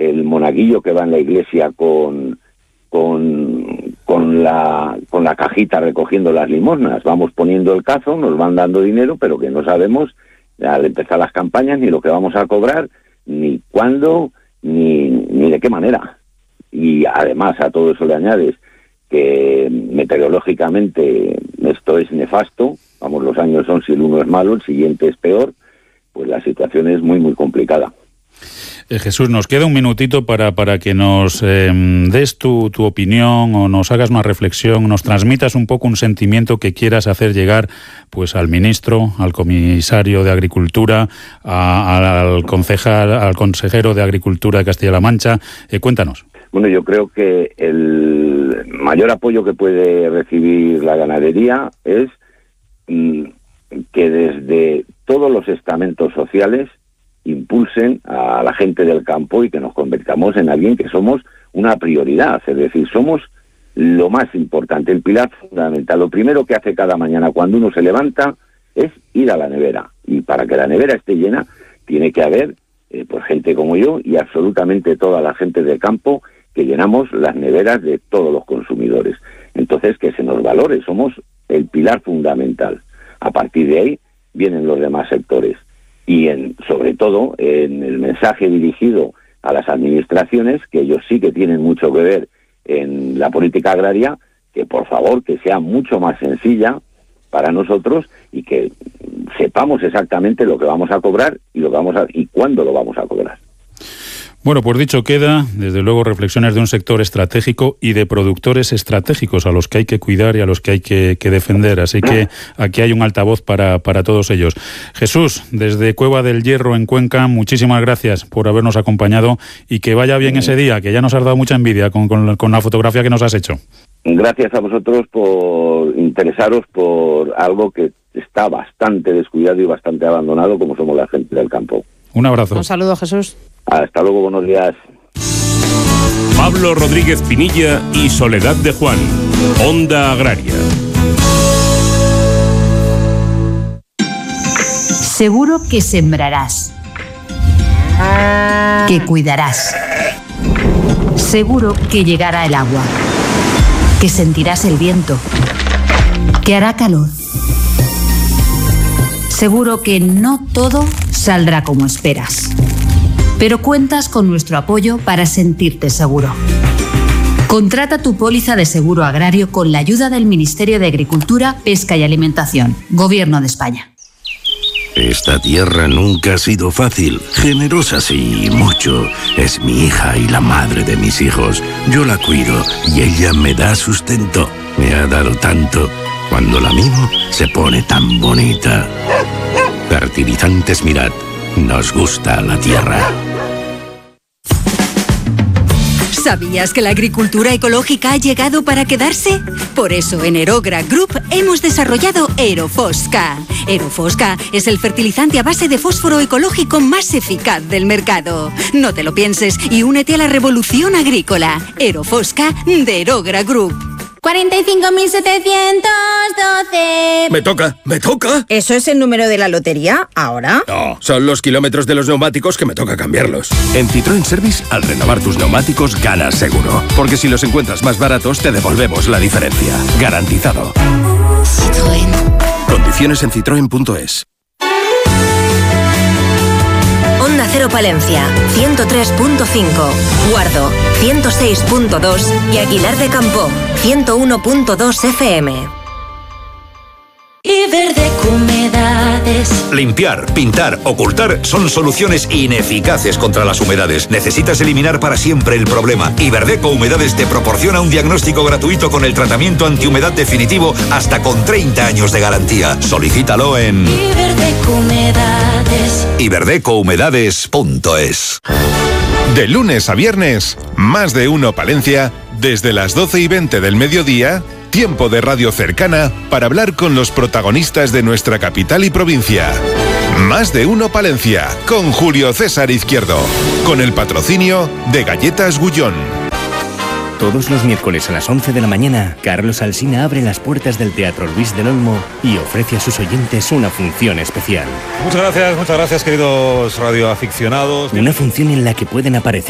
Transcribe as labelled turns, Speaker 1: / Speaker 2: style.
Speaker 1: el monaguillo que va en la iglesia con la cajita recogiendo las limosnas. Vamos poniendo el cazo, nos van dando dinero, pero que no sabemos al empezar las campañas ni lo que vamos a cobrar, ni cuándo, ni de qué manera. Y además a todo eso le añades que meteorológicamente esto es nefasto, vamos, los años son, si el uno es malo, el siguiente es peor, pues la situación es muy, muy complicada.
Speaker 2: Jesús, nos queda un minutito para que nos des tu opinión o nos hagas una reflexión, nos transmitas un poco un sentimiento que quieras hacer llegar pues al ministro, al comisario de Agricultura, al consejero de Agricultura de Castilla-La Mancha. Cuéntanos.
Speaker 1: Bueno, yo creo que el mayor apoyo que puede recibir la ganadería es que desde todos los estamentos sociales impulsen a la gente del campo y que nos convirtamos en alguien que somos una prioridad, es decir, somos lo más importante, el pilar fundamental. Lo primero que hace cada mañana cuando uno se levanta es ir a la nevera, y para que la nevera esté llena tiene que haber pues gente como yo y absolutamente toda la gente del campo que llenamos las neveras de todos los consumidores. Entonces, que se nos valore, somos el pilar fundamental. A partir de ahí vienen los demás sectores. Y sobre todo en el mensaje dirigido a las administraciones, que ellos sí que tienen mucho que ver en la política agraria, que por favor que sea mucho más sencilla para nosotros y que sepamos exactamente lo que vamos a cobrar y cuándo lo vamos a cobrar.
Speaker 2: Bueno, pues dicho queda, desde luego reflexiones de un sector estratégico y de productores estratégicos a los que hay que cuidar y a los que hay que defender. Así que aquí hay un altavoz para todos ellos. Jesús, desde Cueva del Hierro en Cuenca, muchísimas gracias por habernos acompañado y que vaya bien ese día, que ya nos has dado mucha envidia con la fotografía que nos has hecho.
Speaker 1: Gracias a vosotros por interesaros por algo que está bastante descuidado y bastante abandonado, como somos la gente del campo.
Speaker 2: Un abrazo.
Speaker 3: Un saludo, Jesús.
Speaker 1: Hasta luego, buenos días.
Speaker 4: Pablo Rodríguez Pinilla y Soledad de Juan, Onda Agraria.
Speaker 5: Seguro que sembrarás, que cuidarás. Seguro que llegará el agua, que sentirás el viento, que hará calor. Seguro que no todo saldrá como esperas, pero cuentas con nuestro apoyo para sentirte seguro. Contrata tu póliza de seguro agrario con la ayuda del Ministerio de Agricultura, Pesca y Alimentación, Gobierno de España.
Speaker 6: Esta tierra nunca ha sido fácil, generosa sí, mucho. Es mi hija y la madre de mis hijos. Yo la cuido y ella me da sustento. Me ha dado tanto. Cuando la mimo, se pone tan bonita. Fertilizantes Mirad, nos gusta la tierra.
Speaker 7: ¿Sabías que la agricultura ecológica ha llegado para quedarse? Por eso en Aerogra Group hemos desarrollado Aerofosca. Aerofosca es el fertilizante a base de fósforo ecológico más eficaz del mercado. No te lo pienses y únete a la revolución agrícola. Aerofosca de Aerogra Group.
Speaker 8: 45.712.
Speaker 9: Me toca.
Speaker 3: ¿Eso es el número de la lotería ahora?
Speaker 9: No, son los kilómetros de los neumáticos que me toca cambiarlos.
Speaker 6: En Citroën Service, al renovar tus neumáticos, ganas seguro. Porque si los encuentras más baratos, te devolvemos la diferencia. Garantizado.
Speaker 8: Citroën.
Speaker 6: Condiciones en citroen.es.
Speaker 10: Onda Cero Palencia, 103.5, Guardo, 106.2 y Aguilar de Campoo, 101.2 FM.
Speaker 8: Iberdeco Humedades.
Speaker 11: Limpiar, pintar, ocultar son soluciones ineficaces contra las humedades. Necesitas eliminar para siempre el problema. Iberdeco Humedades te proporciona un diagnóstico gratuito con el tratamiento antihumedad definitivo hasta con 30 años de garantía. Solicítalo en
Speaker 8: Iberdeco Humedades.
Speaker 11: iberdecohumedades.es.
Speaker 12: De lunes a viernes, Más de Uno Palencia, desde las 12:20 del mediodía, tiempo de radio cercana para hablar con los protagonistas de nuestra capital y provincia. Más de Uno Palencia, con Julio César Izquierdo, con el patrocinio de Galletas Gullón.
Speaker 13: Todos los miércoles a las 11 de la mañana, Carlos Alsina abre las puertas del Teatro Luis del Olmo y ofrece a sus oyentes una función especial.
Speaker 14: Muchas gracias queridos radioaficionados.
Speaker 13: Una función en la que pueden aparecer